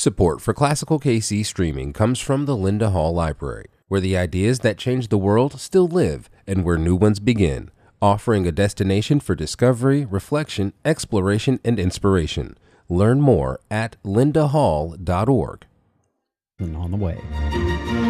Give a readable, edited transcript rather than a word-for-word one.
Support for Classical KC streaming comes from the Linda Hall Library, where the ideas that change the world still live and where new ones begin, offering a destination for discovery, reflection, exploration, and inspiration. Learn more at lindahall.org. And on the way.